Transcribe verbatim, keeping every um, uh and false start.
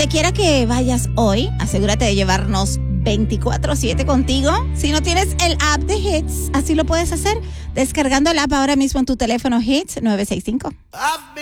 quiera que vayas hoy, asegúrate de llevarnos veinticuatro siete contigo. Si no tienes el app de Hits, así lo puedes hacer descargando el app ahora mismo en tu teléfono Hits nueve seis cinco.